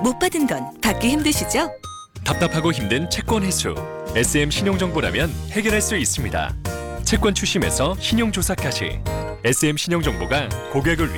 못 받은 건 받기 힘드시죠? 답답하고 힘든 채권 회수. SM 신용정보라면 해결할 수 있습니다. 채권 추심에서 신용조사까지 SM 신용정보가 고객을